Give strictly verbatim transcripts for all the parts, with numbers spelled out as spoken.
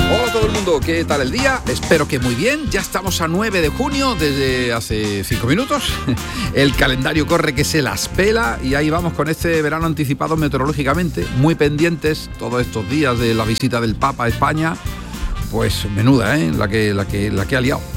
Hola a todo el mundo, ¿qué tal el día? Espero que muy bien. Ya estamos a nueve de junio desde hace cinco minutos. El calendario corre que se las pela y ahí vamos con este verano anticipado meteorológicamente. Muy pendientes todos estos días de la visita del Papa a España. Pues menuda, ¿eh? La que, la que, la que ha liado.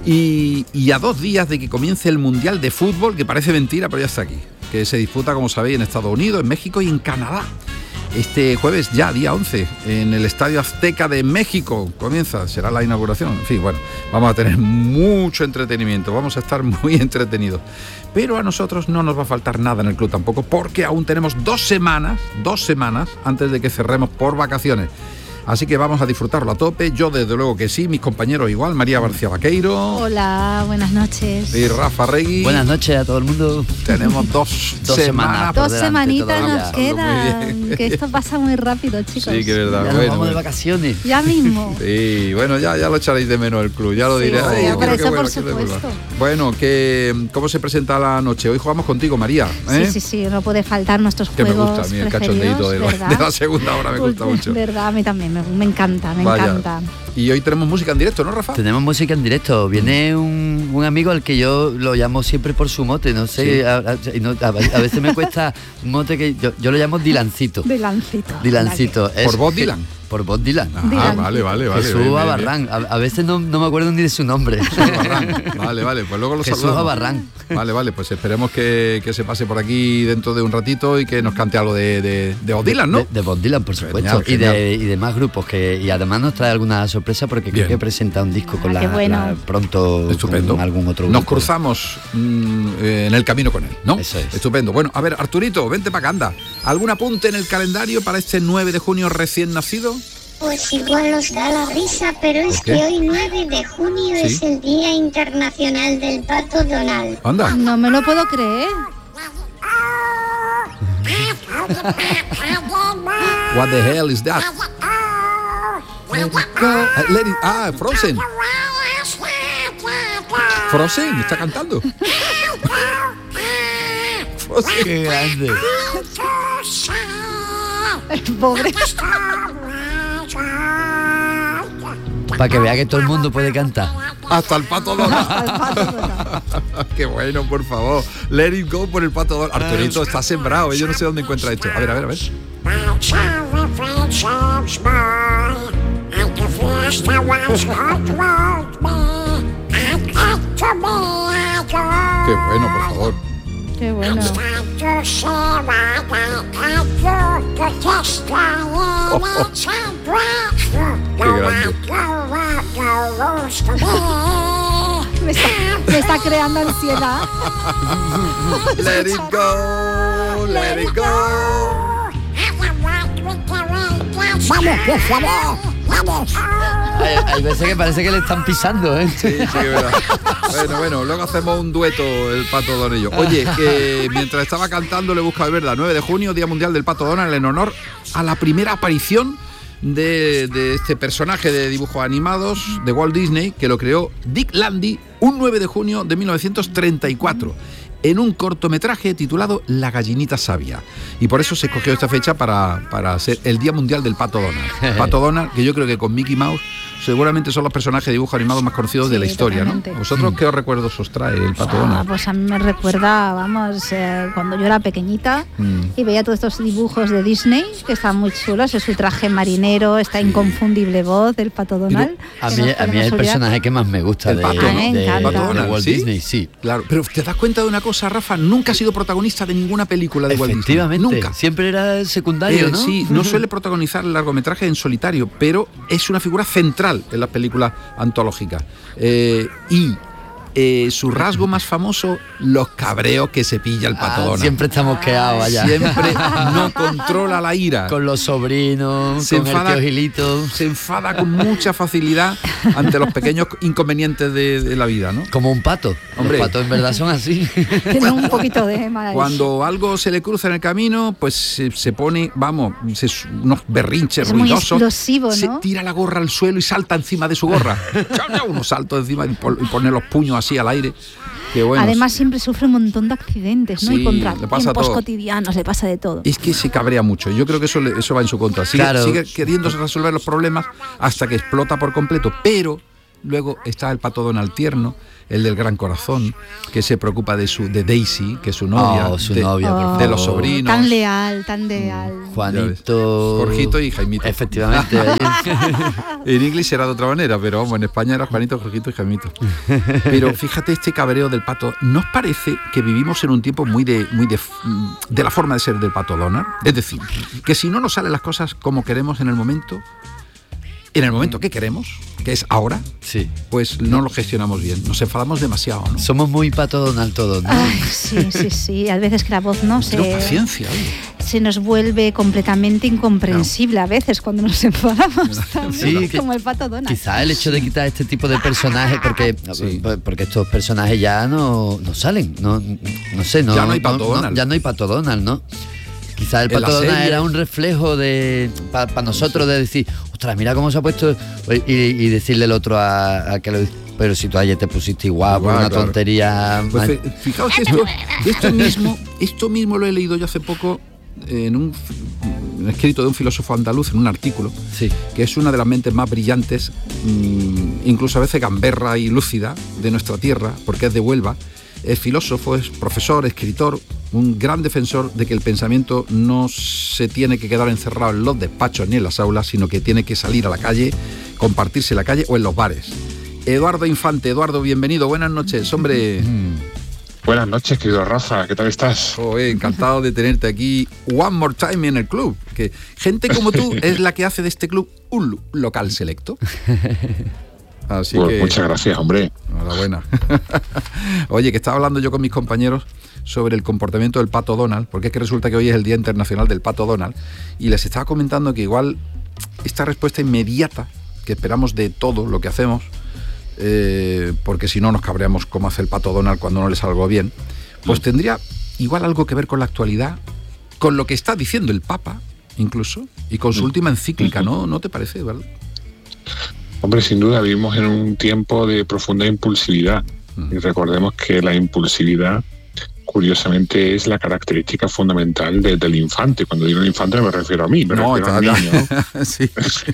Y, y a dos días de que comience el Mundial de Fútbol, que parece mentira, pero ya está aquí. Que se disputa, como sabéis, en Estados Unidos, en México y en Canadá. Este jueves ya, día once, en el Estadio Azteca de México comienza, será la inauguración. En fin, bueno, vamos a tener mucho entretenimiento, vamos a estar muy entretenidos. Pero a nosotros no nos va a faltar nada en el club tampoco, porque aún tenemos dos semanas, dos semanas antes de que cerremos por vacaciones. Así que vamos a disfrutarlo a tope. Yo desde luego que sí, mis compañeros igual, María García Vaqueiro. Hola, buenas noches. Y Rafa Regui. Buenas noches a todo el mundo. Tenemos dos, dos semanas. Dos semanitas nos quedan. Que esto pasa muy rápido, chicos. Sí, que verdad. Ya nos bueno, vamos de bueno. vacaciones. Ya mismo. Sí, bueno, ya, ya lo echaréis de menos el club, ya lo Sí, diré. sí, Ay, yo hombre, quiero que eso vuelva, por quiero que vuelva. supuesto. Bueno, que, ¿cómo se presenta la noche? Hoy jugamos contigo, María. ¿eh? Sí, sí, sí, no puede faltar nuestros Que me juegos gusta a mí el preferidos, cachondeíto de, ¿verdad? de la segunda hora, me gusta mucho. Verdad, a mí también, me, me encanta, me Vaya. encanta. Y hoy tenemos música en directo, ¿no, Rafa? Tenemos música en directo. Viene un, un amigo al que yo lo llamo siempre por su mote. No sé, Sí. a, a- y no- a- a veces me cuesta un mote que yo, yo lo llamo Dilancito. Dilancito. Dilancito. Es- ¿Por Bob Dylan? Por Bob Dylan. Ah, Dylan. vale, vale, vale. Jesús bien, bien, Abarrán. A, a veces no, no me acuerdo ni de su nombre. bien. Abarrán. Vale, vale, pues luego lo Jesús saludamos. Abarrán. Vale, vale, pues esperemos que, que se pase por aquí dentro de un ratito y que nos cante algo de, de, de Bob Dylan, ¿no? De, de Bob Dylan, por Genial, supuesto. Y, genial. de, y de más grupos. que Y además nos trae alguna sorpresa porque Bien. creo que presenta un disco con Ah, la, qué bueno. la- pronto Estupendo. con algún otro Nos grupo. cruzamos mm, eh, en el camino con él, ¿no? Eso es. Estupendo. Bueno, a ver, Arturito, vente para acá, anda. ¿Algún apunte en el calendario para este nueve de junio recién nacido? Pues igual os da la risa, pero es ¿Por qué? que hoy nueve de junio Sí. es el Día Internacional del Pato Donald. Anda. No me lo puedo creer. What the hell is that? Ah, let it- ah, Frozen. Frozen, está cantando. Frozen. Qué grande. Pobre. Para que vea que todo el mundo puede cantar. Hasta el pato Donald. Al pato Donald. Qué bueno, por favor. Let it go por el pato Donald. Arturito está sembrado, ¿eh? Yo no sé dónde encuentra esto. A ver, a ver, a ver. Qué bueno, por favor. Qué bueno. Qué grande. Me está, me está creando ansiedad. Let it go, let it go. Hay, hay veces que parece que le están pisando, ¿eh? Sí, sí, es verdad. Bueno, bueno, luego hacemos un dueto el Pato Donald y yo. Oye, que mientras estaba cantando le busca de verdad, nueve de junio, Día Mundial del Pato Donald, en honor a la primera aparición de, de este personaje de dibujos animados de Walt Disney, que lo creó Dick Landy un nueve de junio de mil novecientos treinta y cuatro. En un cortometraje titulado La gallinita sabia. Y por eso se escogió esta fecha para, para ser el Día Mundial del Pato Donald. Pato Donald, que yo creo que con Mickey Mouse seguramente son los personajes de dibujos animados más conocidos de Sí, la historia, totalmente. ¿no? ¿Vosotros qué os recuerdos os trae el Pato Ah, Donald? pues a mí me recuerda, vamos, eh, cuando yo era pequeñita Mm. y veía todos estos dibujos de Disney que están muy chulos, es su traje marinero, esta inconfundible voz del Pato Donald. A que mí, nos a mí ponemos es el olvidar. personaje que más me gusta El de, pato, ¿no? Me de- encanta. de Pato Donald, Walt ¿sí? Disney, sí. Claro, pero te das cuenta de una cosa, Rafa, nunca ha sido protagonista de ninguna película de Walt Disney. Efectivamente, Nunca. siempre era secundario, Eh, ¿no? Sí, no suele protagonizar el largometraje en solitario, pero es una figura central en las películas antológicas. Eh, y eh, su rasgo más famoso, los cabreos que se pilla el Pato Ah, Donald. siempre está mosqueado allá. Siempre no controla la ira. Con los sobrinos, Se con enfada- el tío Gilito. Se enfada con mucha facilidad ante los pequeños inconvenientes de, de la vida, ¿no? Como un pato. Hombre. Los patos en verdad son así. Tiene un poquito de mala leche. Cuando algo se le cruza en el camino, pues se, se pone, vamos, se, unos berrinches Es muy ruidosos. explosivo, ¿no? Se tira la gorra al suelo y salta encima de su gorra. Chau, chau, unos saltos encima y, pon- y pone los puños así al aire. Qué bueno. Además siempre sufre un montón de accidentes, ¿no? Sí, Y le pasa contratiempos todo. cotidianos, le pasa de todo. Es que se cabrea mucho. Yo creo que eso, le- eso va en su contra. Sigue, Claro. sigue queriendo resolver los problemas hasta que explota por completo. Pero luego está el Pato Donald tierno, el del gran corazón, que se preocupa de su de Daisy, que es su novia, Oh, su de, novia, por de favor. los sobrinos. Tan leal, tan leal. Juanito. Jorgito y Jaimito. Efectivamente. ahí- En inglés era de otra manera, pero vamos, en España era Juanito, Jorgito y Jaimito. Pero fíjate este cabreo del pato. ¿Nos parece que vivimos en un tiempo muy de muy de, de la forma de ser del Pato Donald? Es decir, que si no nos salen las cosas como queremos en el momento, en el momento que queremos, que es ahora, sí. pues no lo gestionamos bien. Nos enfadamos demasiado, ¿no? Somos muy Pato Donald todos, ¿no? Ay, sí, sí, sí. A veces que la voz no se, Tengo paciencia, oye. se nos vuelve completamente incomprensible a veces cuando nos enfadamos. también, Sí, que- como el Pato Donald. Quizá el hecho de quitar este tipo de personajes, porque, Sí. porque estos personajes ya no, no salen, no, no sé, no, Ya no hay Pato Donald. ya no hay Pato Donald, ¿no? Quizá el En la Pato Donald serie. era un reflejo de para nosotros de decir, ostras, mira cómo se ha puesto, y, y decirle el otro a, a que lo pero si tú ayer te pusiste igual, por Igual, una claro. tontería. Pues man- fe- fijaos que esto, esto mismo, esto mismo lo he leído yo hace poco en un, un escrito de un filósofo andaluz, en un artículo, sí. que es una de las mentes más brillantes, mmm, incluso a veces gamberra y lúcida, de nuestra tierra, porque es de Huelva. Es filósofo, es profesor, escritor, un gran defensor de que el pensamiento no se tiene que quedar encerrado en los despachos ni en las aulas, sino que tiene que salir a la calle, compartirse en la calle o en los bares. Eduardo Infante. Eduardo, bienvenido, buenas noches, hombre. Buenas noches, querido Rafa, ¿qué tal estás? Joder, encantado de tenerte aquí one more time en el club. Que gente como tú es la que hace de este club un local selecto. Así Pues que muchas gracias, hombre. enhorabuena. Oye, que estaba hablando yo con mis compañeros sobre el comportamiento del Pato Donald, porque es que resulta que hoy es el Día Internacional del Pato Donald, y les estaba comentando que igual esta respuesta inmediata que esperamos de todo lo que hacemos, eh, porque si no nos cabreamos como hace el Pato Donald cuando no le salgo bien, pues tendría igual algo que ver con la actualidad, con lo que está diciendo el Papa, incluso, y con su última encíclica, ¿no? ¿No te parece, verdad? Hombre, sin duda vivimos en un tiempo de profunda impulsividad. Y recordemos que la impulsividad, curiosamente, es la característica fundamental de- del infante. Cuando digo infante no me refiero a mí, me No, refiero a un ya- niño, ¿no? sí.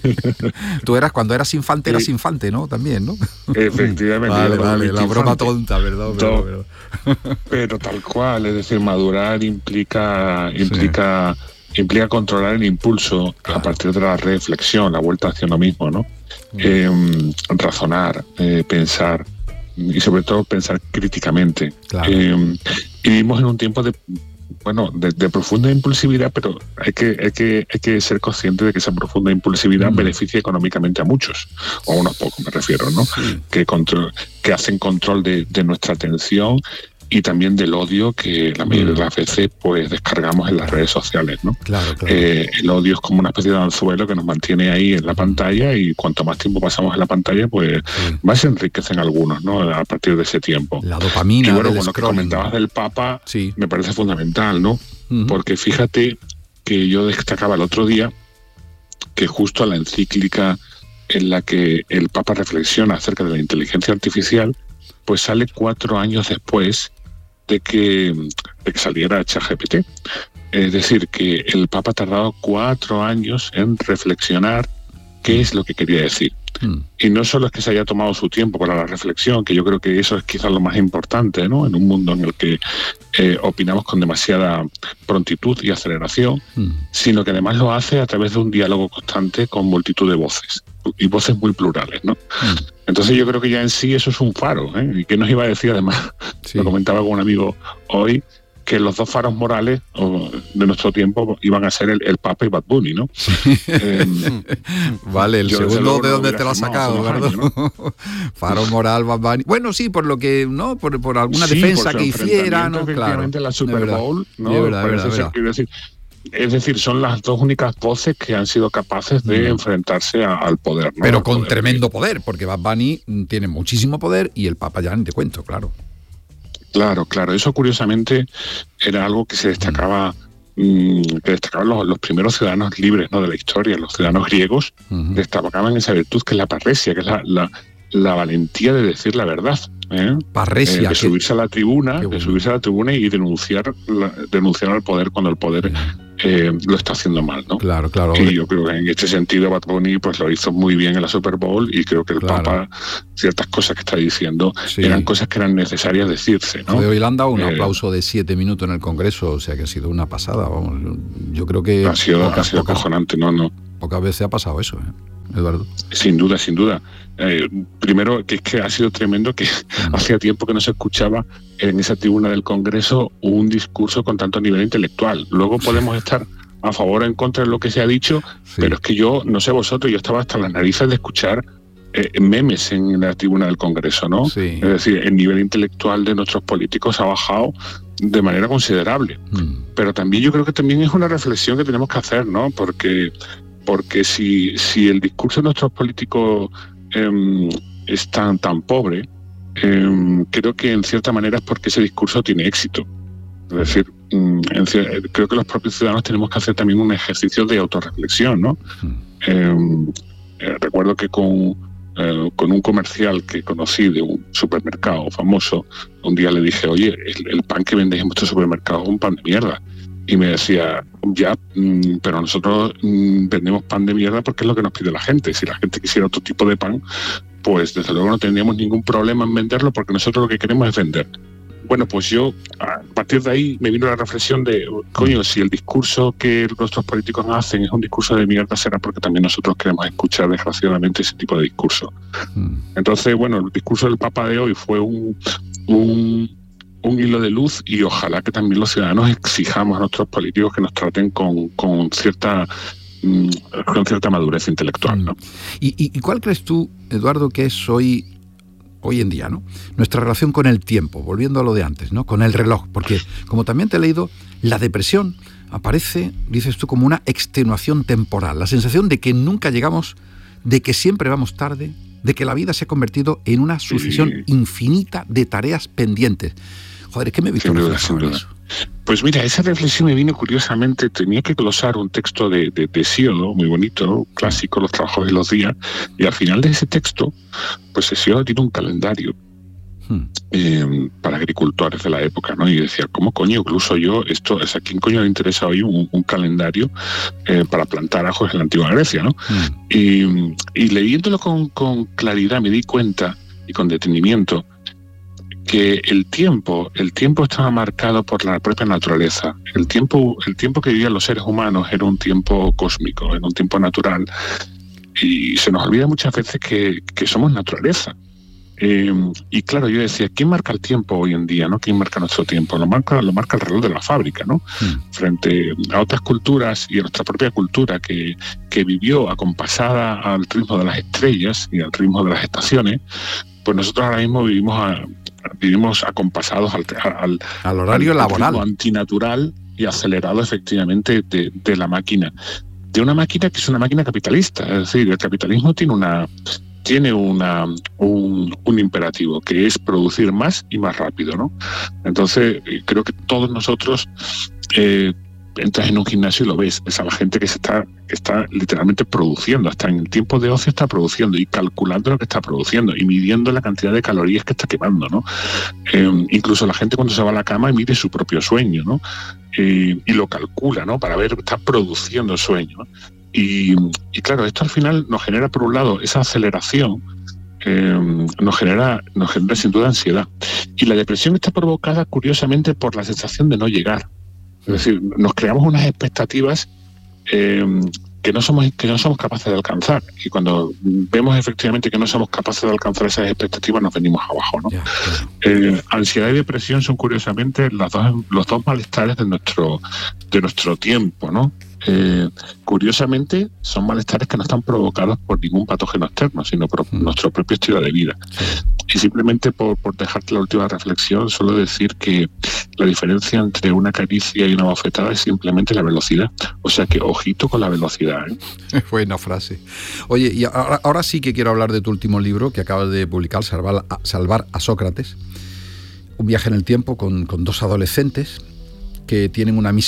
Tú eras, cuando eras infante, eras Sí. infante, ¿no? También, ¿no? Efectivamente. Vale, yo vale, era la infante. broma tonta, ¿verdad? To- Pero- pero- Pero tal cual, es decir, madurar implica implica implica controlar el impulso Claro. a partir de la reflexión, la vuelta hacia uno mismo, ¿no? Eh, razonar, eh, pensar y sobre todo pensar críticamente. Claro. Eh, y vivimos en un tiempo de bueno de, de profunda impulsividad, pero hay que hay que hay que ser consciente de que esa profunda impulsividad Mm. beneficia económicamente a muchos o a unos pocos, me refiero, ¿no? Sí. que control, que hacen control de, de nuestra atención y también del odio que la mayoría de las veces pues descargamos en las redes sociales, ¿no? Claro, claro. Eh, el odio es como una especie de anzuelo que nos mantiene ahí en la pantalla y cuanto más tiempo pasamos en la pantalla, pues Sí. más se enriquecen algunos, ¿no? A partir de ese tiempo. La Y dopamina bueno, del con lo que scrolling. comentabas del Papa, Sí. me parece fundamental, ¿no? Ujú. Porque fíjate que yo destacaba el otro día que justo la encíclica en la que el Papa reflexiona acerca de la inteligencia artificial, pues sale cuatro años después de que, de que saliera ChatGPT. Es decir, que el Papa ha tardado cuatro años en reflexionar qué es lo que quería decir. Mm. Y no solo es que se haya tomado su tiempo para la reflexión, que yo creo que eso es quizás lo más importante, ¿no? En un mundo en el que eh, opinamos con demasiada prontitud y aceleración, Mm. sino que además lo hace a través de un diálogo constante con multitud de voces, y voces muy plurales, ¿no? Mm. Entonces yo creo que ya en sí eso es un faro, ¿eh? ¿Y qué nos iba a decir además? Sí. Lo comentaba con un amigo hoy, que los dos faros morales o, de nuestro tiempo iban a ser el, el Papa y Bad Bunny, ¿no? Eh, Vale, el Yo, desde segundo, luego, ¿de no dónde hubiera te lo has firmado sacado, hace unos Eduardo? Faro Moral, Bad Bunny. Bueno, sí, por lo que, ¿no? Por, por alguna sí, defensa por su que hiciera, enfrentamiento, ¿no? Claro. efectivamente, la Super Es verdad. Bowl, ¿no? Es verdad, es Parece verdad, es ser, verdad. quiero decir, es decir, son las dos únicas voces que han sido capaces de Mm. enfrentarse a- al poder, ¿no? Pero Al con poder. tremendo poder, porque Bad Bunny mm, tiene muchísimo poder y el Papa ya ni te cuento, claro. Claro, claro. Eso curiosamente era algo que se destacaba, mm, que destacaban los, los primeros ciudadanos libres, ¿no? De la historia, los ciudadanos griegos, Ujú. destacaban esa virtud que es la parresia, que es la, la, la valentía de decir la verdad. ¿eh? Parresia, Eh, de que- subirse a la tribuna, Qué de bueno. subirse a la tribuna y denunciar, la- denunciar al poder cuando el poder eh, lo está haciendo mal, ¿no? Claro, claro. Y yo creo que en este sentido Bad Bunny pues lo hizo muy bien en la Super Bowl, y creo que el Claro. Papa, ciertas cosas que está diciendo, Sí. eran cosas que eran necesarias decirse, ¿no? Joder, hoy le han dado un Eh, aplauso de siete minutos en el Congreso, o sea que ha sido una pasada, vamos. Yo creo que Ha sido, pocas, ha sido pocas- acojonante, no, no. pocas veces ha pasado eso, ¿eh, Eduardo? Sin duda, sin duda. Eh, primero, que es que ha sido tremendo que Mm. hacía tiempo que no se escuchaba en esa tribuna del Congreso un discurso con tanto nivel intelectual. Luego podemos estar a favor o en contra de lo que se ha dicho, Sí. pero es que yo, no sé vosotros, yo estaba hasta las narices de escuchar eh, memes en la tribuna del Congreso, ¿no? Sí. Es decir, el nivel intelectual de nuestros políticos ha bajado de manera considerable. Mm. Pero también yo creo que también es una reflexión que tenemos que hacer, ¿no? Porque, porque si, si el discurso de nuestros políticos eh, es tan, tan pobre, eh, creo que en cierta manera es porque ese discurso tiene éxito. Es decir, mm, en cier- creo que los propios ciudadanos tenemos que hacer también un ejercicio de autorreflexión, ¿no? Mm. Eh, eh, recuerdo que con, eh, con un comercial que conocí de un supermercado famoso, un día le dije, oye, el, el pan que vendéis en vuestro supermercado es un pan de mierda. Y me decía, ya, mm, pero nosotros mm, vendemos pan de mierda porque es lo que nos pide la gente. Si la gente quisiera otro tipo de pan, pues desde luego no tendríamos ningún problema en venderlo, porque nosotros lo que queremos es vender. Bueno, pues yo, a partir de ahí, me vino la reflexión de, coño, si el discurso que nuestros políticos hacen es un discurso de mierda, será porque también nosotros queremos escuchar, desgraciadamente, ese tipo de discurso. Mm. Entonces, bueno, el discurso del Papa de hoy fue un, un, un hilo de luz, y ojalá que también los ciudadanos exijamos a nuestros políticos que nos traten con, con cierta mm, con cierta madurez intelectual, ¿no? ¿Y, y, y cuál crees tú, Eduardo, que es hoy, hoy en día, ¿no? nuestra relación con el tiempo, volviendo a lo de antes, ¿no? con el reloj? Porque, como también te he leído, la depresión aparece, dices tú, como una extenuación temporal, la sensación de que nunca llegamos, de que siempre vamos tarde, de que la vida se ha convertido en una sucesión Sí. infinita de tareas pendientes. Joder, es que me he visto Sin duda, reflejado sin en duda. eso. Pues mira, esa reflexión me vino curiosamente, tenía que glosar un texto de, de, de Hesíodo, muy bonito, clásico, Los trabajos de los días, y al final de ese texto, pues Hesíodo tiene un calendario Hmm. eh, para agricultores de la época, ¿no? Y decía, ¿cómo coño incluso yo esto, o sea, ¿a quién coño le interesa hoy un, un calendario eh, para plantar ajos en la antigua Grecia, ¿no? Hmm. Y, y leyéndolo con, con claridad me di cuenta, y con detenimiento, que el tiempo, el tiempo estaba marcado por la propia naturaleza. El tiempo, el tiempo que vivían los seres humanos era un tiempo cósmico, era un tiempo natural. Y se nos olvida muchas veces que, que somos naturaleza. Eh, y claro, yo decía, ¿quién marca el tiempo hoy en día, no? ¿Quién marca nuestro tiempo? Lo marca, lo marca el reloj de la fábrica, ¿no? Hmm. Frente a otras culturas y a nuestra propia cultura que, que vivió acompasada al ritmo de las estrellas y al ritmo de las estaciones, pues nosotros ahora mismo vivimos a, vivimos acompasados al, al, Al horario al laboral. ritmo antinatural y acelerado efectivamente de, de la máquina. De una máquina que es una máquina capitalista. Es decir, el capitalismo tiene una tiene una un, un imperativo, que es producir más y más rápido, ¿no? Entonces, creo que todos nosotros eh, entras en un gimnasio y lo ves, es a la gente que se está, que está literalmente produciendo, hasta en el tiempo de ocio está produciendo y calculando lo que está produciendo y midiendo la cantidad de calorías que está quemando, ¿no? Eh, incluso la gente cuando se va a la cama mide su propio sueño, ¿no? Eh, y lo calcula, ¿no? Para ver, está produciendo sueño, ¿no? Y, y claro, esto al final nos genera, por un lado, esa aceleración, eh, nos genera, nos genera sin duda ansiedad. Y la depresión está provocada, curiosamente, por la sensación de no llegar. Es decir, nos creamos unas expectativas eh, que no somos que no somos capaces de alcanzar. Y cuando vemos efectivamente que no somos capaces de alcanzar esas expectativas, nos venimos abajo, ¿no? Ya, claro. Eh, ansiedad y depresión son curiosamente las dos, los dos malestares de nuestro, de nuestro tiempo, ¿no? Eh, curiosamente son malestares que no están provocados por ningún patógeno externo, sino por Mm. nuestro propio estilo de vida. Y simplemente por, por dejarte la última reflexión, solo decir que la diferencia entre una caricia y una bofetada es simplemente la velocidad. O sea que ojito con la velocidad, ¿eh? Buena frase. Oye, y ahora, ahora sí que quiero hablar de tu último libro que acabas de publicar, Salvar a, Salvar a Sócrates. Un viaje en el tiempo con, con dos adolescentes que tienen una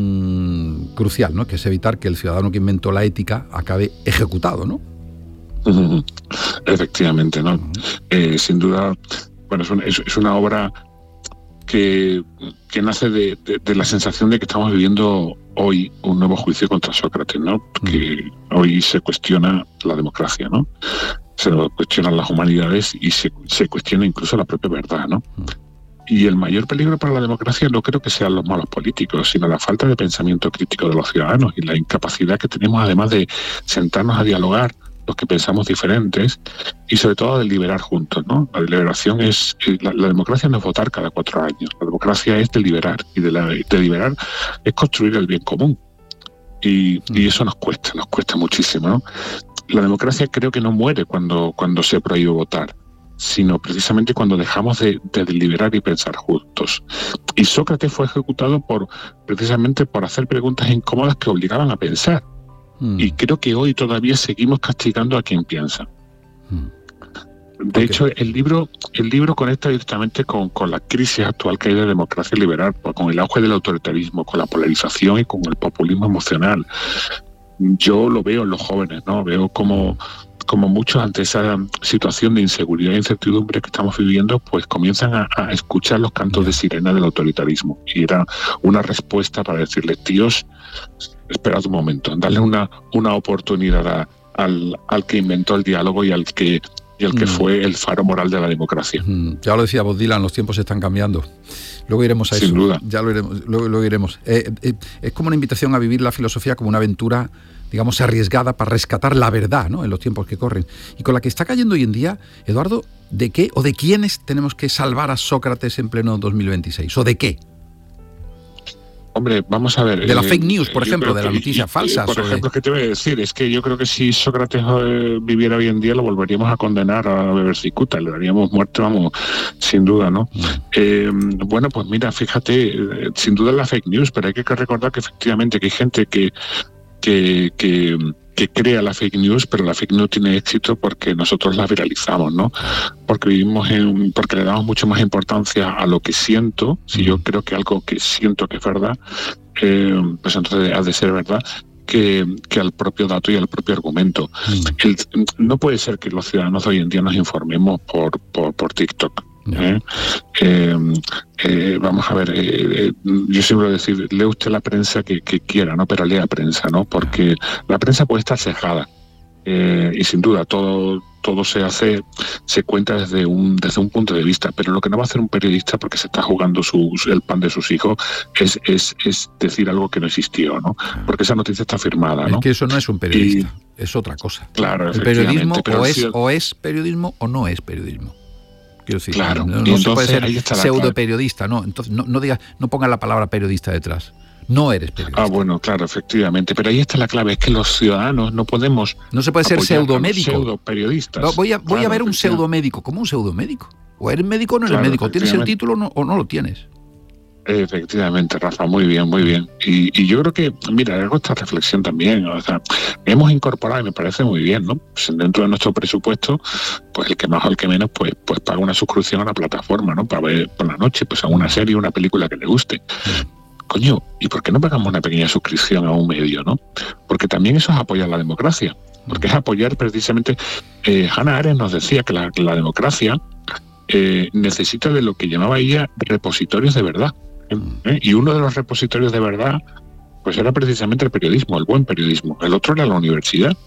misión crucial, ¿no? Que es evitar que el ciudadano que inventó la ética acabe ejecutado, ¿no? Efectivamente, ¿no? Eh, sin duda, bueno, es una, es, es una obra que, que nace de, de, de la sensación de que estamos viviendo hoy un nuevo juicio contra Sócrates, ¿no? Que hoy se cuestiona la democracia, ¿no? Se cuestionan las humanidades y se, se cuestiona incluso la propia verdad, ¿no? Y el mayor peligro para la democracia no creo que sean los malos políticos, sino la falta de pensamiento crítico de los ciudadanos y la incapacidad que tenemos además de sentarnos a dialogar los que pensamos diferentes y sobre todo a deliberar juntos, ¿no? La deliberación es, la, la democracia no es votar cada cuatro años, la democracia es deliberar y de la, deliberar es construir el bien común y, y eso nos cuesta, nos cuesta muchísimo, ¿no? La democracia creo que no muere cuando, cuando se prohíbe votar, sino precisamente cuando dejamos de, de deliberar y pensar juntos. Y Sócrates fue ejecutado por precisamente por hacer preguntas incómodas que obligaban a pensar. Mm. Y creo que hoy todavía seguimos castigando a quien piensa. Mm. De okay. hecho, el libro, el libro conecta directamente con, con la crisis actual que hay de democracia liberal, con el auge del autoritarismo, con la polarización y con el populismo emocional. Yo lo veo en los jóvenes, ¿no? Veo como como muchos ante esa situación de inseguridad e incertidumbre que estamos viviendo, pues comienzan a, a escuchar los cantos de sirena del autoritarismo. Y era una respuesta para decirles, tíos, esperad un momento, darle una, una oportunidad a, al, al que inventó el diálogo y al que, y al que mm. fue el faro moral de la democracia. Mm. Ya lo decía Bob Dylan, los tiempos están cambiando. Luego iremos a Sin eso. duda. Ya lo iremos. Luego, luego iremos. Eh, eh, es como una invitación a vivir la filosofía como una aventura, digamos, arriesgada para rescatar la verdad, ¿no?, en los tiempos que corren. Y con la que está cayendo hoy en día, Eduardo, ¿de qué o de quiénes tenemos que salvar a Sócrates en pleno dos mil veintiséis? ¿O de qué? Hombre, vamos a ver. De la eh, fake news, por ejemplo, de las noticias falsas. Por ejemplo, de... ¿qué te voy a decir? Es que yo creo que si Sócrates eh, viviera hoy en día, lo volveríamos a condenar a beber cicuta, le daríamos muerte, vamos, sin duda, ¿no? Mm. Eh, bueno, pues mira, fíjate, eh, sin duda es la fake news, pero hay que recordar que efectivamente que hay gente que que, que, que crea la fake news, pero la fake news tiene éxito porque nosotros la viralizamos, ¿no? Porque vivimos en, porque le damos mucho más importancia a lo que siento. Si yo creo que algo que siento que es verdad, eh, pues entonces ha de ser verdad, que, que al propio dato y al propio argumento. El, no puede ser que los ciudadanos de hoy en día nos informemos por, por, por TikTok. ¿Eh? Eh, eh, vamos a ver, eh, eh, yo siempre voy a decir, lee usted la prensa que, que quiera, ¿no? Pero lea prensa, ¿no? Porque la prensa puede estar sesgada eh, y sin duda todo todo se hace, se cuenta desde un desde un punto de vista, pero lo que no va a hacer un periodista porque se está jugando sus, el pan de sus hijos es, es, es decir algo que no existió, ¿no? Porque esa noticia está firmada, ¿no? Es que eso no es un periodista, y, es otra cosa. Claro, el periodismo pero o es, si, o es periodismo o no es periodismo. Quiero decir, claro, no, no se puede ser pseudo periodista, no, entonces no, no digas, no pongas la palabra periodista detrás. No eres periodista. Ah, bueno, claro, efectivamente, pero ahí está la clave, es que los ciudadanos no podemos. No se puede ser pseudomédico. Pseudo-periodistas. No, voy a, voy claro, a ver un pseudomédico. ¿Cómo un pseudomédico? O eres médico o no eres claro, médico. ¿Tienes el título o no, o no lo tienes? Efectivamente, Rafa, muy bien, muy bien. Y, y yo creo que, mira, hago esta reflexión también, o sea, hemos incorporado, y me parece muy bien, ¿no? Pues dentro de nuestro presupuesto, pues el que más o el que menos, pues, pues paga una suscripción a la plataforma, ¿no? Para ver por la noche, pues a una serie, una película que le guste. Coño, ¿y por qué no pagamos una pequeña suscripción a un medio, no? Porque también eso es apoyar la democracia, porque es apoyar precisamente, eh, Hannah Arendt nos decía que la, la democracia eh, necesita de lo que llamaba ella repositorios de verdad. ¿Eh? Y uno de los repositorios de verdad pues era precisamente el periodismo, el buen periodismo. El otro era la universidad.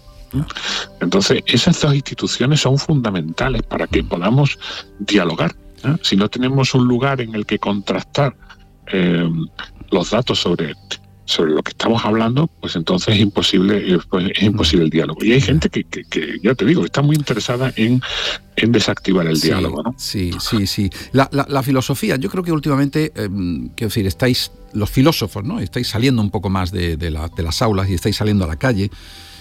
Entonces esas dos instituciones son fundamentales para que podamos dialogar, ¿eh? Si no tenemos un lugar en el que contrastar eh, los datos sobre sobre lo que estamos hablando, pues entonces es imposible, pues es imposible el diálogo. Y hay gente que, que, que ya te digo, está muy interesada en, en desactivar el sí, diálogo, ¿no? Sí, sí, sí. La, la, la filosofía, yo creo que últimamente, eh, quiero decir, estáis, los filósofos, ¿no? Estáis saliendo un poco más de, de, la, de las aulas y estáis saliendo a la calle,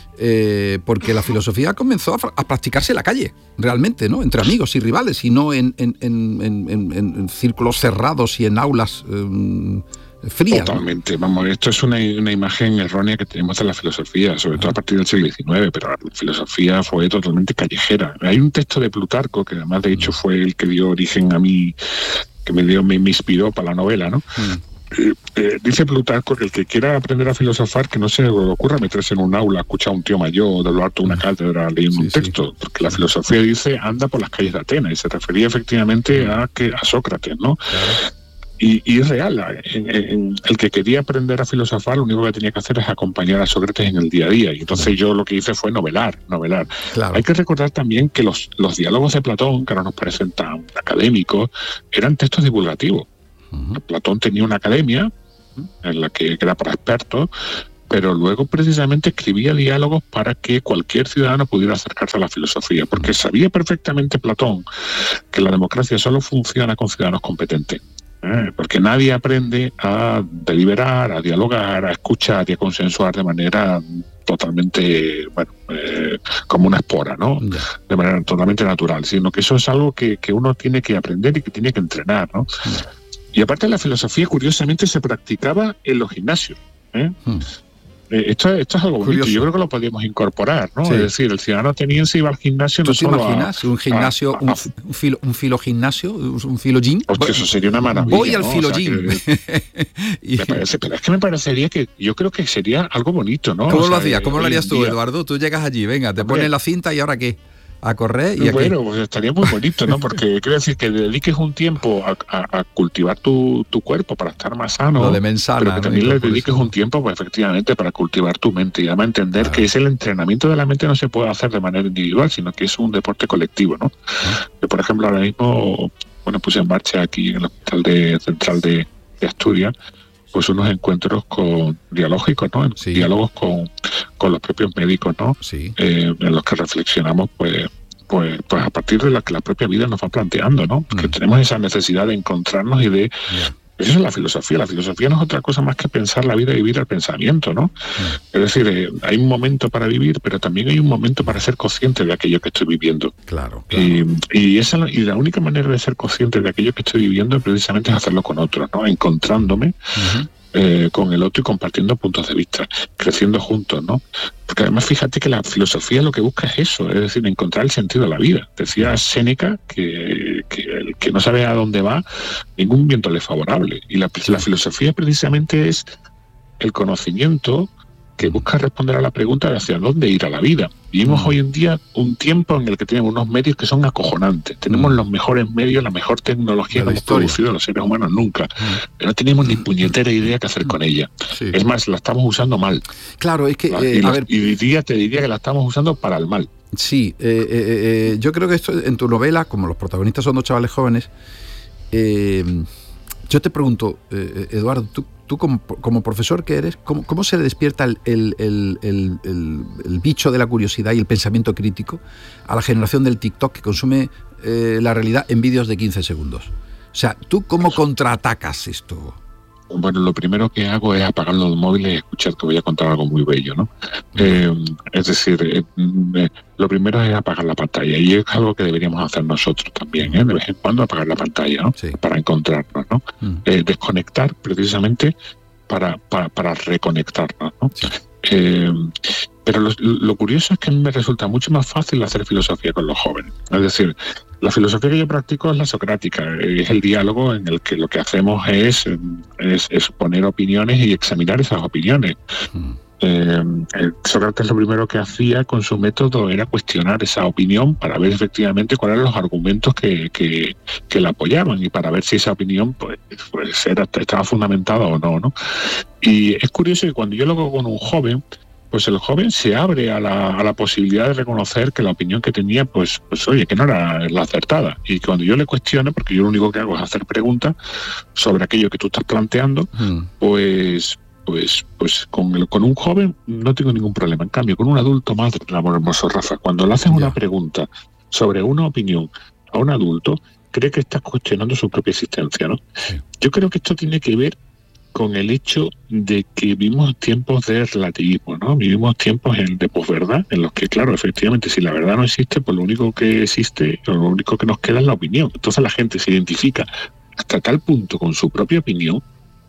eh, porque la filosofía comenzó a, a practicarse en la calle, realmente, ¿no? Entre amigos y rivales, y no en, en, en, en, en, en círculos cerrados y en aulas eh, fría. Totalmente, ¿no? Vamos, esto es una, una imagen errónea que tenemos de la filosofía, sobre todo a partir del siglo diecinueve, pero la filosofía fue totalmente callejera. Hay un texto de Plutarco, que además de hecho fue el que dio origen a mí, que me dio, me, me inspiró para la novela, ¿no? Mm. Eh, eh, dice Plutarco que el que quiera aprender a filosofar, que no se le ocurra meterse en un aula, escuchar a un tío mayor de lo alto de una cátedra leyendo Sí, un texto, sí. porque la filosofía dice anda por las calles de Atenas y se refería efectivamente a que a Sócrates, ¿no? Claro. Y, y es real, en, en, el que quería aprender a filosofar lo único que tenía que hacer es acompañar a Sócrates en el día a día, y entonces yo lo que hice fue novelar, novelar. Claro. Hay que recordar también que los, los diálogos de Platón, que ahora nos parecen tan académicos, eran textos divulgativos. Ujú. Platón tenía una academia en la que, que era para expertos, pero luego precisamente escribía diálogos para que cualquier ciudadano pudiera acercarse a la filosofía, porque sabía perfectamente Platón que la democracia solo funciona con ciudadanos competentes, ¿eh? Porque nadie aprende a deliberar, a dialogar, a escuchar y a consensuar de manera totalmente, bueno, eh, como una espora, ¿no? Ya. De manera totalmente natural, sino que eso es algo que, que uno tiene que aprender y que tiene que entrenar, ¿no? Y aparte la filosofía, curiosamente, se practicaba en los gimnasios, ¿eh? Hmm. Eh, esto, esto es algo bonito, Curioso. yo creo que lo podríamos incorporar, ¿no? Sí. Es decir, el ciudadano ateniense iba al gimnasio ¿Tú no te solo imaginas a, un gimnasio, a- un, a- un filo, un filogimnasio, un filogym? Hostia, eso sería una maravilla. Voy al ¿no? O sea, filogym. que- Y- me parece, pero es que me parecería que yo creo que sería algo bonito, ¿no? ¿Cómo O lo sea, hacías? ¿Cómo lo hoy harías en tú, día- Eduardo? Tú llegas allí, venga, te Hombre. pones la cinta y ¿ahora qué? A correr y aquí. Bueno, pues estaría muy bonito, ¿no? Porque quiere decir que dediques un tiempo a, a- a cultivar tu, tu cuerpo para estar más sano, Lo de mensana, pero que ¿no? también le Incorporar dediques eso. un tiempo, pues efectivamente, para cultivar tu mente y además entender Claro. que es el entrenamiento de la mente no se puede hacer de manera individual, sino que es un deporte colectivo, ¿no? Yo, por ejemplo, ahora mismo, bueno, puse en marcha aquí en el Hospital de, Central de, de Asturias, pues unos encuentros con dialógicos, ¿no? Sí. Diálogos con, con los propios médicos, ¿no? Sí. eh, en los que reflexionamos, pues, pues, pues a partir de la que la propia vida nos va planteando, ¿no? Porque Mm. tenemos esa necesidad de encontrarnos y de... Ya. Eso es la filosofía. La filosofía no es otra cosa más que pensar la vida y vivir el pensamiento, ¿no? Es decir, eh, hay un momento para vivir, pero también hay un momento para ser consciente de aquello que estoy viviendo. Claro, claro. Y, y, esa, y la única manera de ser consciente de aquello que estoy viviendo precisamente es hacerlo con otros, ¿no? Encontrándome Ujú. eh, con el otro y compartiendo puntos de vista, creciendo juntos, ¿no? Porque además fíjate que la filosofía lo que busca es eso, es decir, encontrar el sentido de la vida. Decía Séneca que, que el que no sabe a dónde va, ningún viento le es favorable. Y la, la filosofía precisamente es el conocimiento que busca responder a la pregunta de hacia dónde ir a la vida. Vivimos Mm. hoy en día un tiempo en el que tenemos unos medios que son acojonantes. Tenemos Mm. los mejores medios, la mejor tecnología De que la hemos historia. producido los seres humanos nunca. Pero no tenemos ni puñetera idea qué hacer con ella. Sí. Es más, la estamos usando mal. Claro, es que, ¿vale? eh, y, a los- ver, y diría, te diría que la estamos usando para el mal. sí, eh, eh, eh, yo creo que esto en tu novela, como los protagonistas son dos chavales jóvenes, eh, yo te pregunto, eh, Eduardo, tú, tú como, como profesor que eres, ¿cómo, cómo se le despierta el, el, el, el, el, el bicho de la curiosidad y el pensamiento crítico a la generación del TikTok que consume eh, la realidad en vídeos de quince segundos? O sea, ¿tú cómo contraatacas esto? Bueno, lo primero que hago es apagar los móviles y escuchar que voy a contar algo muy bello, ¿no? Eh, es decir, eh, eh, lo primero es apagar la pantalla y es algo que deberíamos hacer nosotros también, ¿eh? De vez en cuando apagar la pantalla, ¿no? Sí. Para encontrarnos, ¿no? Mm. Eh, desconectar precisamente para, para, para reconectarnos, ¿no? Sí. Eh, pero lo, lo curioso es que a mí me resulta mucho más fácil hacer filosofía con los jóvenes. Es decir, la filosofía que yo practico es la socrática, es el diálogo en el que lo que hacemos es, es, es poner opiniones y examinar esas opiniones. Mm. Eh, Sócrates lo primero que hacía con su método era cuestionar esa opinión para ver efectivamente cuáles eran los argumentos que, que, que la apoyaban y para ver si esa opinión pues, pues era, estaba fundamentada o no, ¿no? Y es curioso que cuando yo lo hago con un joven, pues el joven se abre a la, a la posibilidad de reconocer que la opinión que tenía, pues, pues oye, que no era la acertada. Y cuando yo le cuestiono, porque yo lo único que hago es hacer preguntas sobre aquello que tú estás planteando, Mm. pues pues pues con, el, con un joven no tengo ningún problema. En cambio, con un adulto más, amor hermoso, Rafa, cuando le haces Ya. una pregunta sobre una opinión a un adulto, cree que estás cuestionando su propia existencia, ¿no? Sí. Yo creo que esto tiene que ver con el hecho de que vivimos tiempos de relativismo, ¿no? Vivimos tiempos en, de posverdad, en los que, claro, efectivamente, si la verdad no existe, pues lo único que existe, o lo único que nos queda es la opinión. Entonces la gente se identifica hasta tal punto con su propia opinión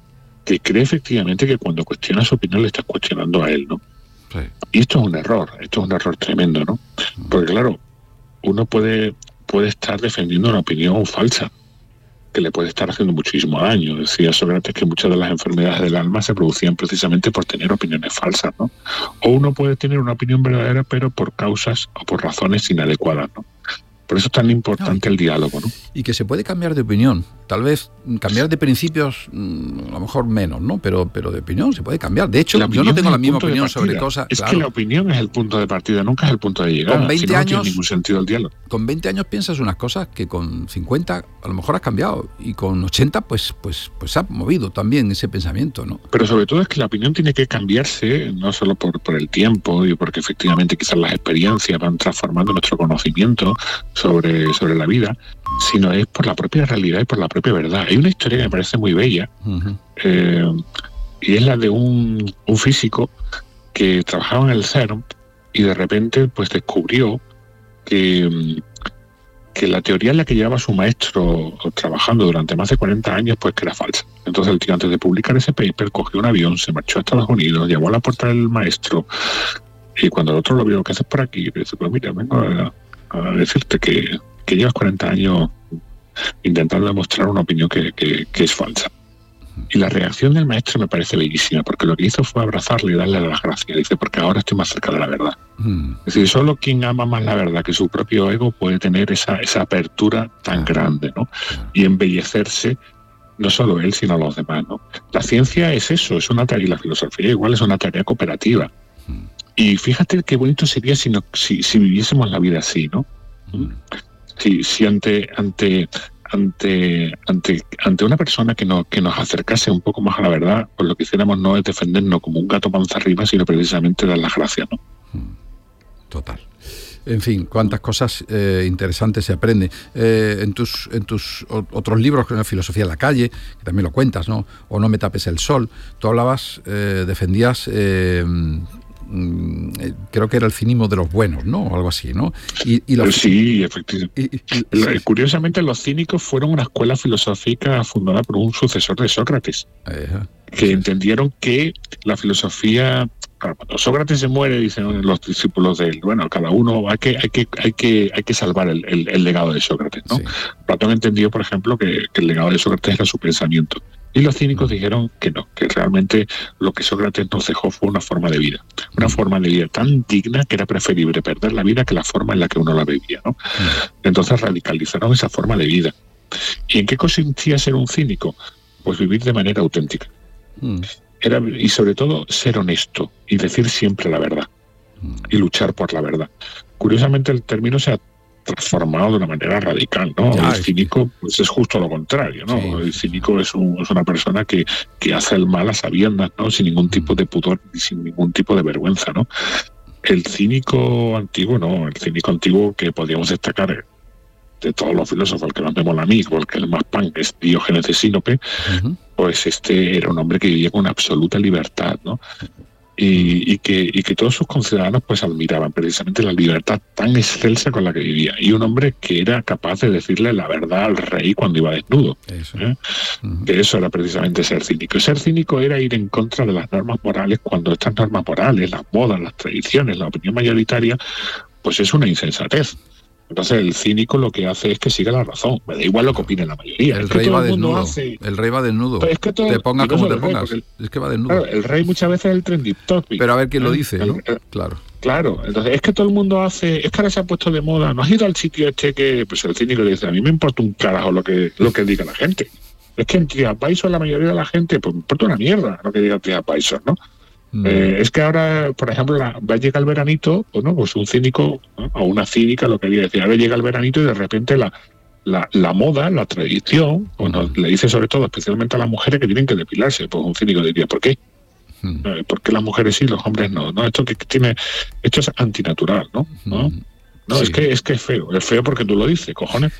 que cree efectivamente que cuando cuestiona su opinión le estás cuestionando a él, ¿no? Sí. Y esto es un error, esto es un error tremendo, ¿no? Porque claro, uno puede, puede estar defendiendo una opinión falsa, que le puede estar haciendo muchísimo daño. Decía Sócrates que muchas de las enfermedades del alma se producían precisamente por tener opiniones falsas, ¿no? O uno puede tener una opinión verdadera, pero por causas o por razones inadecuadas, ¿no? Por eso es tan importante el diálogo, ¿no? Y que se puede cambiar de opinión. Tal vez cambiar de principios, a lo mejor menos, ¿no? Pero, pero de opinión se puede cambiar. De hecho, yo no tengo la misma opinión sobre cosas. Es claro. que la opinión es el punto de partida, nunca es el punto de llegada. Con veinte si no, años, no tiene ningún sentido el diálogo. Con veinte años piensas unas cosas que con cincuenta a lo mejor has cambiado. Y con ochenta, pues, pues, pues ha movido también ese pensamiento, ¿no? Pero sobre todo es que la opinión tiene que cambiarse, no solo por, por el tiempo y porque efectivamente quizás las experiencias van transformando nuestro conocimiento sobre, sobre la vida, sino es por la propia realidad y por la propia verdad. Hay una historia que me parece muy bella, uh-huh. eh, y es la de un, un físico que trabajaba en el CERN y de repente pues descubrió que, que la teoría en la que llevaba su maestro trabajando durante más de cuarenta años pues que era falsa. Entonces el tío, antes de publicar ese paper, cogió un avión, se marchó a Estados Unidos, llegó a la puerta del maestro, y cuando el otro lo vio, ¿qué haces por aquí? Y dice, pues mira, vengo a, a decirte que que llevas cuarenta años intentando demostrar una opinión que, que, que es falsa. Y la reacción del maestro me parece bellísima, porque lo que hizo fue abrazarle y darle las gracias. Dice, porque ahora estoy más cerca de la verdad. Mm. Es decir, solo quien ama más la verdad que su propio ego puede tener esa, esa apertura tan grande, ¿no? Y embellecerse, no solo él, sino los demás, ¿no? La ciencia es eso, es una tarea, y la filosofía igual es una tarea cooperativa. Mm. Y fíjate qué bonito sería si, no, si, si viviésemos la vida así, ¿no? Mm. Si, si ante ante ante ante ante una persona que nos que nos acercase un poco más a la verdad, pues lo que hiciéramos no es defendernos como un gato panza arriba, sino precisamente dar las gracias, ¿no? Total. En fin, cuántas cosas eh, interesantes se aprende. Eh, en tus en tus otros libros, como Filosofía en la calle, que también lo cuentas, ¿no? O No me tapes el sol. Tú hablabas, eh, defendías. Eh, creo que era el cinismo de los buenos, ¿no? O algo así, ¿no? Y, y los... Sí, efectivamente. Y, y, sí. Curiosamente, los cínicos fueron una escuela filosófica fundada por un sucesor de Sócrates, Ajá. que sí. entendieron que la filosofía... Cuando Sócrates se muere, dicen los discípulos de él, bueno, cada uno hay que hay que hay que hay que salvar el, el, el legado de Sócrates, ¿no? Sí. Platón entendió, por ejemplo, que, que el legado de Sócrates era su pensamiento. Y los cínicos dijeron que no, que realmente lo que Sócrates nos dejó fue una forma de vida. Una mm. forma de vida tan digna que era preferible perder la vida que la forma en la que uno la vivía, ¿no? Mm. Entonces radicalizaron esa forma de vida. ¿Y en qué consistía ser un cínico? Pues vivir de manera auténtica. Mm. Era, y sobre todo ser honesto y decir siempre la verdad. Mm. Y luchar por la verdad. Curiosamente el término se ha transformado de una manera radical, ¿no? Ya, el cínico pues, es justo lo contrario, ¿no? Sí. El cínico es, un, es una persona que, que hace el mal a sabiendas, ¿no? Sin ningún tipo de pudor y sin ningún tipo de vergüenza, ¿no? El cínico antiguo, no, el cínico antiguo que podríamos destacar de todos los filósofos, el que más me mola a mí, o el que es más punk, es Diógenes de Sinope, uh-huh. pues este era un hombre que vivía con una absoluta libertad, ¿no? Y, y, que, y que todos sus conciudadanos pues admiraban precisamente la libertad tan excelsa con la que vivía. Y un hombre que era capaz de decirle la verdad al rey cuando iba desnudo. Eso. ¿eh? Uh-huh. Que eso era precisamente ser cínico. Y ser cínico era ir en contra de las normas morales cuando estas normas morales, las modas, las tradiciones, la opinión mayoritaria, pues es una insensatez. Entonces el cínico lo que hace es que siga la razón. Me da igual lo que opine la mayoría. El es rey que va desnudo. Hace... El rey va desnudo. Es que todo... Te pongas como te pongas. El... Es que va desnudo. Claro, el rey muchas veces es el trending topic. Pero a ver quién lo dice, el, ¿no? El, claro. Claro. Entonces es que todo el mundo hace... Es que ahora se ha puesto de moda. ¿No has ido al sitio este que... Pues el cínico le dice, a mí me importa un carajo lo que, lo que diga la gente. Es que en TripAdvisor la mayoría de la gente, pues me importa una mierda lo que diga TripAdvisor, ¿no? Mm. Eh, es que ahora, por ejemplo, la, va a llegar el veranito, bueno, pues un cínico, ¿no? O una cínica, lo que quería decir, ahora llega el veranito y de repente la, la, la moda, la tradición, bueno, mm. le dice sobre todo, especialmente a las mujeres que tienen que depilarse, pues un cínico diría, ¿por qué? Mm. Eh, ¿Por qué las mujeres sí, los hombres no? ¿No? Esto que tiene, esto es antinatural, ¿no? ¿No? Mm. No, sí. es que es que es feo, es feo porque tú lo dices, cojones.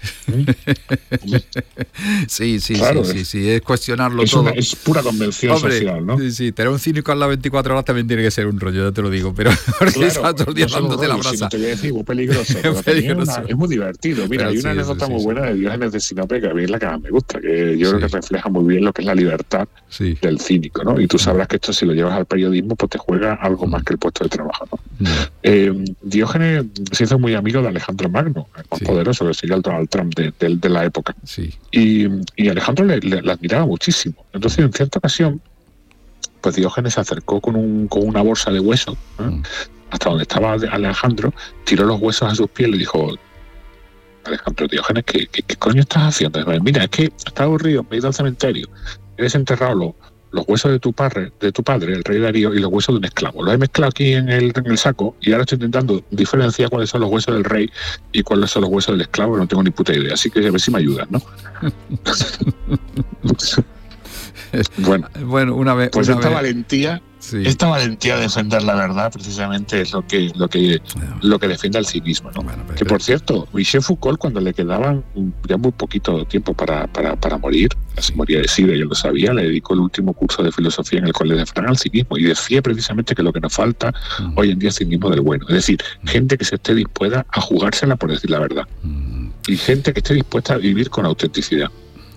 sí, sí, claro, sí, sí, sí, es cuestionarlo es todo. Una, es pura convención Hombre, social, ¿no? Sí, sí, tener un cínico a las veinticuatro horas también tiene que ser un rollo, ya te lo digo, pero porque claro, está todo el día no dándote la brasa. Si no te voy a decir, muy peligroso, pero peligroso. Una, es muy divertido. Mira, pero hay una sí, anécdota sí, muy sí, buena de Diógenes de Sinope, que a mí es la que más me gusta, que yo sí. creo que refleja muy bien lo que es la libertad sí. del cínico, ¿no? Y tú sabrás que esto si lo llevas al periodismo, pues te juega algo más que el puesto de trabajo, ¿no? Mm. Eh, Diógenes se hizo muy amigo de Alejandro Magno, el más Sí. poderoso, que sería el Donald Trump de, de- de la época. Sí. Y, y Alejandro le, le- le admiraba muchísimo. Entonces, en cierta ocasión, pues Diógenes se acercó con, un, con una bolsa de huesos, ¿eh? Mm. hasta donde estaba Alejandro, tiró los huesos a sus pies y le dijo: Alejandro, Diógenes, ¿qué, qué, qué coño estás haciendo? Y dijo, mira, es que está aburrido, me he ido al cementerio, he desenterrado los, los huesos de tu padre, de tu padre, el rey Darío, y los huesos de un esclavo. Los he mezclado aquí en el, en el saco y ahora estoy intentando diferenciar cuáles son los huesos del rey y cuáles son los huesos del esclavo, no tengo ni puta idea. Así que a ver si me ayudas, ¿no? Bueno, Bueno, una vez... pues una esta vez- valentía, sí. esta valentía de defender la verdad precisamente es lo que, lo que, lo que defiende al cinismo, ¿no? Bueno, pero- Que por cierto, Michel Foucault, cuando le quedaban ya muy poquito tiempo para, para, para morir, se moría de sida, yo lo sabía, le dedicó el último curso de filosofía en el Colegio de Francia al cinismo y decía precisamente que lo que nos falta Mm. hoy en día es cinismo del bueno. Es decir, gente que se esté dispuesta a jugársela por decir la verdad Mm. y gente que esté dispuesta a vivir con autenticidad.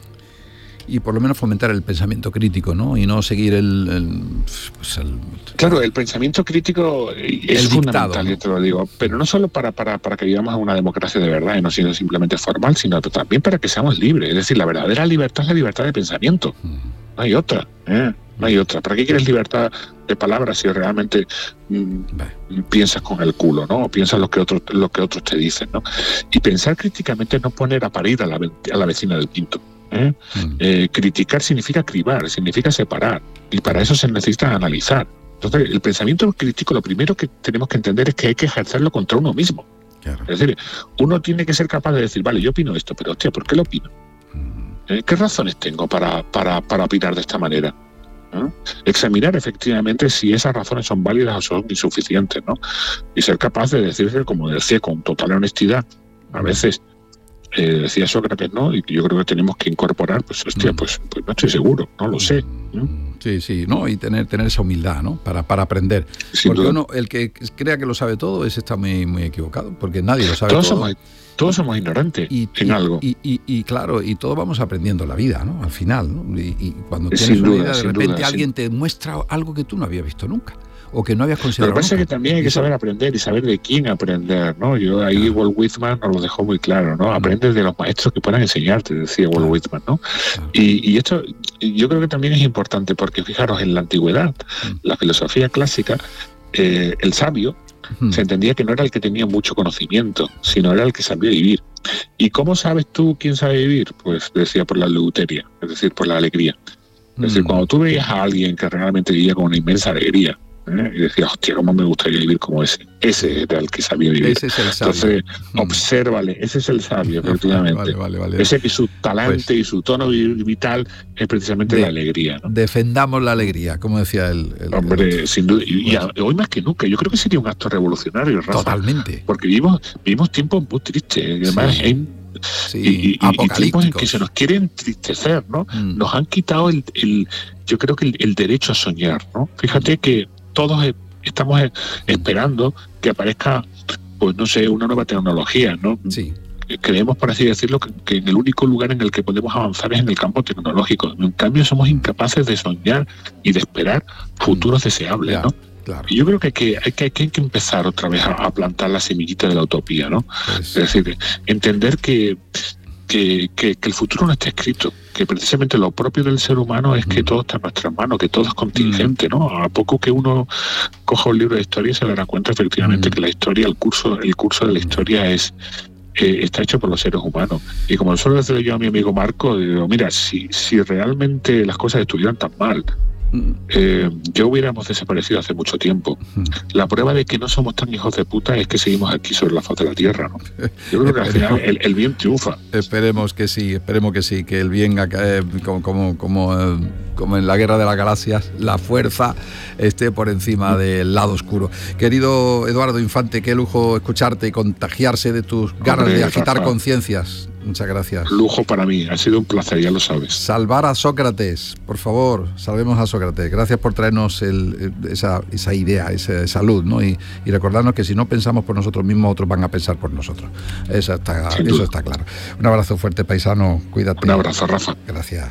Y por lo menos fomentar el pensamiento crítico, ¿no? Y no seguir el... el, pues el- Claro, el pensamiento crítico es El fundamental, dictado, ¿no? yo te lo digo, pero no solo para, para, para que vivamos en una democracia de verdad y no siendo simplemente formal, sino también para que seamos libres. Es decir, la verdadera libertad es la libertad de pensamiento. Mm. No hay otra, ¿eh? No hay otra. ¿Para qué quieres libertad de palabras si realmente mm, Vale. piensas con el culo, ¿no? O piensas lo que otros lo que otros te dicen, ¿no? Y pensar críticamente es no poner a parir a la, ve- a la vecina del quinto. ¿eh? Mm. Eh, criticar significa cribar, significa separar, y para eso se necesita analizar. Entonces, el pensamiento crítico, lo primero que tenemos que entender es que hay que ejercerlo contra uno mismo. Claro. Es decir, uno tiene que ser capaz de decir, vale, yo opino esto, pero hostia, ¿por qué lo opino? Mm. ¿Eh? ¿Qué razones tengo para, para, para opinar de esta manera? ¿Eh? Examinar efectivamente si esas razones son válidas o son insuficientes, ¿no? Y ser capaz de decirse, como decía, con total honestidad, a veces eh, decía Sócrates, ¿no? Y yo creo que tenemos que incorporar, pues, hostia, pues, pues no estoy seguro, no lo sé. ¿no? Sí, sí, ¿no? Y tener, tener esa humildad, ¿no? Para, para aprender. Sin Porque duda. uno, el que crea que lo sabe todo, ese está muy, muy equivocado, porque nadie lo sabe Todos todo. somos, todos somos ignorantes Y, en y- algo. Y, y- y claro, y todos vamos aprendiendo en la vida, ¿no? Al final, ¿no? Y, y cuando Sin tienes una duda, idea, de sin repente duda, alguien te muestra algo que tú no habías visto nunca, o que no habías Lo que considerado pasa es que nunca. también hay que Eso- saber aprender y saber de quién aprender, ¿no? Yo ahí Claro. Walt Whitman nos lo dejó muy claro, ¿no? Aprende de los maestros que puedan enseñarte, decía Walt Claro. Whitman, ¿no? Claro. Y, y esto yo creo que también es importante porque fijaros, en la antigüedad, Mm. la filosofía clásica, eh, el sabio Mm. se entendía que no era el que tenía mucho conocimiento, sino era el que sabía vivir. ¿Y cómo sabes tú quién sabe vivir? Pues decía por la leuteria, es decir, por la alegría. Es decir, Mm. cuando tú veías a alguien que realmente vivía con una inmensa alegría, ¿eh? y decías, hostia, cómo me gustaría vivir como ese. Ese era el que sabía vivir. Ese es el sabio. Entonces, Mm. obsérvale, ese es el sabio, efectivamente. Vale, vale, vale. Ese que su talante Pues- y su tono vi- vital es precisamente De- la alegría, ¿no? Defendamos la alegría, como decía el... el- Hombre, sin duda. Y, y a- hoy más que nunca, yo creo que sería un acto revolucionario, Rafa. Totalmente. Porque vivimos, vivimos tiempos muy tristes. Y además, Sí. hay- Sí, y, y- y tiempos en que apocalípticos. se nos quiere entristecer, ¿no? Mm. Nos han quitado el, el- yo creo que el, el derecho a soñar, ¿no? Fíjate que todos eh, estamos eh, esperando que aparezca, pues no sé, una nueva tecnología, ¿no? Sí. Creemos, por así decirlo, que, que en el único lugar en el que podemos avanzar es en el campo tecnológico. En cambio, somos incapaces de soñar y de esperar futuros deseables, Ya, ¿no? claro. Y yo creo que hay que, hay que, hay que- hay que empezar otra vez a, a plantar la semillita de la utopía, ¿no? Pues, Es decir, entender que, que, que- que el futuro no está escrito, que precisamente lo propio del ser humano es que Mm. todo está en nuestras manos, que todo es contingente, ¿no? A poco que uno coja un libro de historia se dará cuenta efectivamente Mm. que la historia, el curso, el curso de la historia es eh, está hecho por los seres humanos. Y como suelo decirle yo a mi amigo Marco, digo, mira, si, si realmente las cosas estuvieran tan mal, mm, eh, ya hubiéramos desaparecido hace mucho tiempo. mm. La prueba de que no somos tan hijos de puta es que seguimos aquí sobre la faz de la tierra, ¿no? Yo creo que al final el, el bien triunfa. Esperemos que sí, esperemos que sí, que el bien, eh, como, como, como, eh, como en la Guerra de las Galaxias, la fuerza esté por encima del lado oscuro. Querido Eduardo Infante, qué lujo escucharte y contagiarse de tus ganas Hombre, de agitar Rafa. conciencias. Muchas gracias. Lujo para mí, ha sido un placer, ya lo sabes. Salvar a Sócrates, por favor, salvemos a Sócrates. Gracias por traernos el- esa, esa idea, esa, esa luz, ¿no? Y, y recordarnos que si no pensamos por nosotros mismos, otros van a pensar por nosotros. Eso está, Sin eso duda. está claro. Un abrazo fuerte, paisano. Cuídate. Un abrazo, Rafa. Gracias.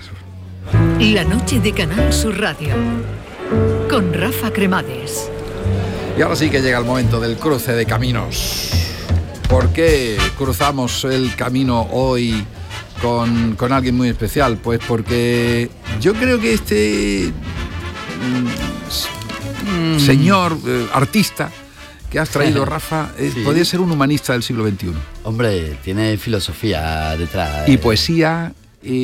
La noche de Canal Sur Radio con Rafa Cremades. Y ahora sí que llega el momento del cruce de caminos. ¿Por qué cruzamos el camino hoy con, con alguien muy especial? Pues porque yo creo que este mm, señor eh, artista que has traído, Rafa, eh, Sí. podría ser un humanista del siglo veintiuno. Hombre, tiene filosofía detrás. Y eh. poesía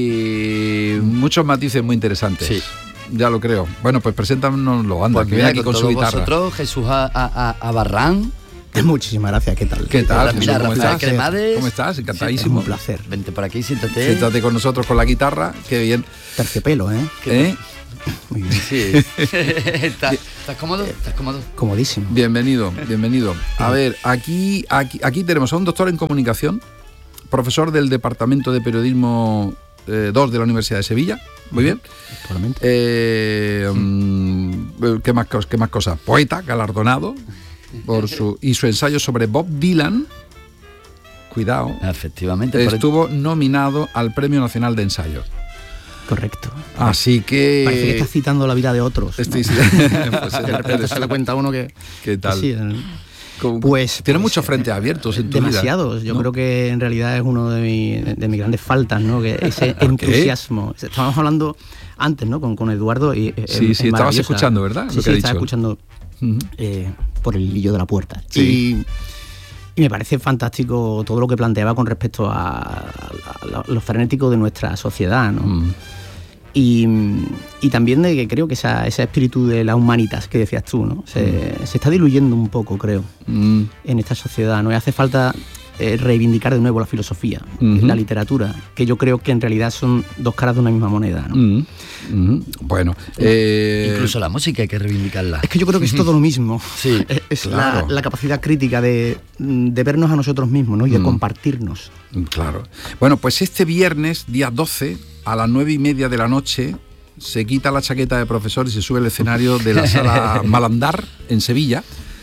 y muchos matices muy interesantes. Sí. Ya lo creo. Bueno, pues preséntanoslo, anda, Pues que mira, viene aquí con, con su todos guitarra. vosotros, Jesús a, a, a Barrán. Muchísimas gracias, ¿qué tal? ¿Qué tal, Mira, Jesús? ¿Cómo Rafael estás? Cremades. ¿Cómo estás? Es Encantadísimo. un placer. Vente por aquí, siéntate. Siéntate con nosotros con la guitarra, qué bien. Terciopelo, ¿eh? ¿Eh? Muy bien. Sí. ¿Estás, ¿Estás cómodo? ¿Estás cómodo? Comodísimo. Bienvenido, bienvenido. A ver, aquí, aquí, aquí tenemos a un doctor en comunicación, profesor del Departamento de Periodismo eh, dos de la Universidad de Sevilla. Muy bien. Totalmente. Eh, mm, ¿qué, más, cos- ¿Qué más cosas? Poeta, galardonado por su y su ensayo sobre Bob Dylan. Cuidado. Efectivamente. por- Estuvo nominado al Premio Nacional de Ensayo. Correcto. Así que... Parece que estás citando la vida de otros. ¿no? Estoy, sí. Pues, De repente eres- se da cuenta uno que... ¿Qué tal? Sí, el- Con- Pues- Tienes pues, muchos frentes abiertos en tu vida, demasiados. Yo ¿no? creo que en realidad es uno de, mi- de mis grandes faltas, ¿no? Que ese entusiasmo. Estábamos hablando antes, ¿no? Con, con Eduardo y es- Sí, es sí, estabas maravillosa. escuchando, ¿verdad? Sí, Lo que sí, ha estaba dicho. escuchando Ujú. eh, por el hilillo de la puerta. Sí. Y, y me parece fantástico todo lo que planteaba con respecto a, a- a lo frenético de nuestra sociedad, ¿no? Mm. Y, y también de que creo que esa, ese espíritu de la humanitas que decías tú, ¿no? Se, se está diluyendo un poco, creo, Mm. en esta sociedad, ¿no? Y hace falta eh, reivindicar de nuevo la filosofía, Ujú. la literatura, que yo creo que en realidad son dos caras de una misma moneda, ¿no? Mm. Mm. Bueno, eh, Incluso la música hay que reivindicarla. Es que yo creo que es todo lo mismo. Sí, Es, es claro. la, la capacidad crítica de, de vernos a nosotros mismos, ¿no? Y de Mm. compartirnos. claro. Bueno, pues este viernes, día doce, a las nueve y media de la noche, se quita la chaqueta de profesor y se sube al escenario de la sala Malandar en Sevilla,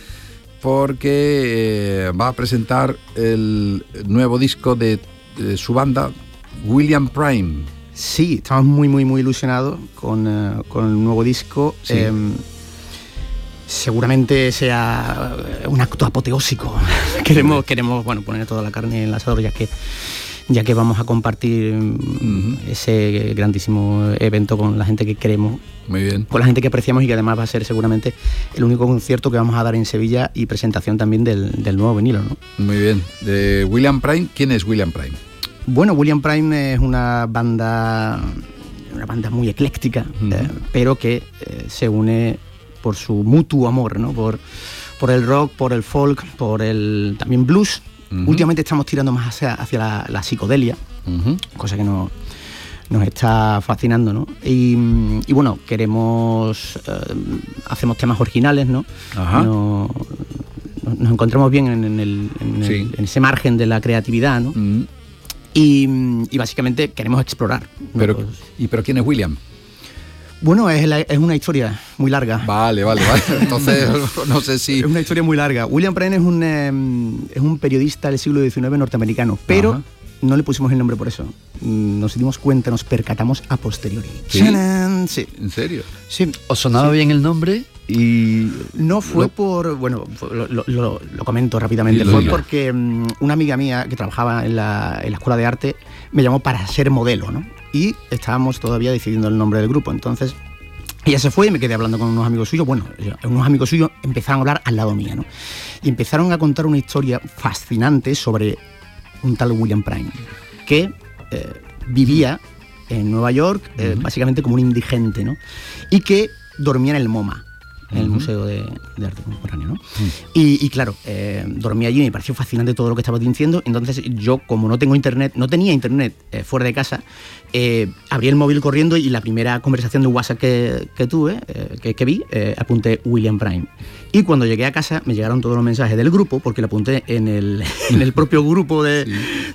porque eh, va a presentar el nuevo disco de, de su banda, William Prime. Sí, estamos muy, muy, muy ilusionados con, eh, con el nuevo disco. Sí. Eh, seguramente sea un acto apoteósico. queremos, queremos, bueno, poner toda la carne en el asador, ya que ya que vamos a compartir Ujú. ese grandísimo evento con la gente que queremos, Muy bien. con la gente que apreciamos y que además va a ser seguramente el único concierto que vamos a dar en Sevilla y presentación también del, del nuevo vinilo, ¿no? Muy bien. De William Prime, ¿quién es William Prime? Bueno, William Prime es una banda, una banda muy ecléctica, Ujú. eh, pero que eh, se une por su mutuo amor, ¿no? Por, por el rock, por el folk, por el también blues. Ujú. Últimamente estamos tirando más hacia, hacia la, la psicodelia, Ujú. cosa que nos, nos está fascinando, ¿no? Y, y bueno, queremos, eh, hacemos temas originales, ¿no? Ajá. No- nos, nos encontramos bien en, en el- en el- Sí. en ese margen de la creatividad, ¿no? Mm. Y, y básicamente queremos explorar. ¿no? Pero, Pues, ¿Y pero quién es William? bueno, es, la- es una historia muy larga. Vale, vale, vale. Entonces, no sé si... Es una historia muy larga. William Prine es un, eh, es un periodista del siglo diecinueve norteamericano, pero Ajá. no le pusimos el nombre por eso. Mm, Nos dimos cuenta, nos percatamos a posteriori. ¿Sí? ¡Chanán! Sí. ¿En serio? Sí. ¿Os sonaba bien el nombre? Y No fue Lo- por, bueno, fue- lo, lo- lo- lo comento rápidamente, Dilo, fue dilo. porque mm, una amiga mía que trabajaba en la, en la escuela de arte me llamó para ser modelo, ¿no? Y estábamos todavía decidiendo el nombre del grupo, entonces ella se fue y me quedé hablando con unos amigos suyos, bueno, unos amigos suyos empezaron a hablar al lado mía, ¿no? Y empezaron a contar una historia fascinante sobre un tal William Prime, que eh, vivía en Nueva York, eh, Ujú. básicamente como un indigente, ¿no? Y que dormía en el MoMA, en el Ujú. Museo de, de Arte Contemporáneo, ¿no? Y, y claro, eh, dormía allí y me pareció fascinante todo lo que estabas diciendo. Entonces yo, como no tengo internet, no tenía internet eh, fuera de casa, eh, abrí el móvil corriendo y la primera conversación de WhatsApp que, que tuve, eh, que, que vi, eh, apunté William Prime. Y cuando llegué a casa me llegaron todos los mensajes del grupo, porque lo apunté en el, en el propio grupo de,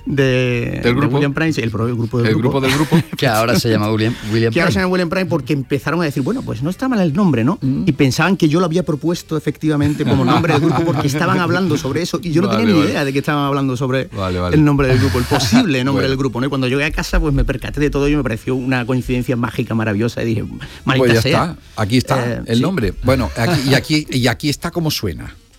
de, ¿Del de grupo? William Prime, sí, el propio grupo del El grupo. grupo del grupo. que ahora se llama William, William Que ahora se Prime. llama William Prime porque empezaron a decir, bueno, pues no está mal el nombre, ¿no? Mm. Y pensaban que yo lo había propuesto efectivamente como nombre del grupo porque estaban hablando sobre eso y yo no Vale, tenía ni vale. idea de que estaban hablando sobre Vale, vale. el nombre del grupo, el posible nombre Bueno. del grupo, ¿no? Y cuando llegué a casa pues me percaté de todo y me pareció una coincidencia mágica, maravillosa y dije, maldita Pues ya sea. está, aquí está Eh, el sí. nombre. Bueno, aquí, y, aquí, y aquí está como suena.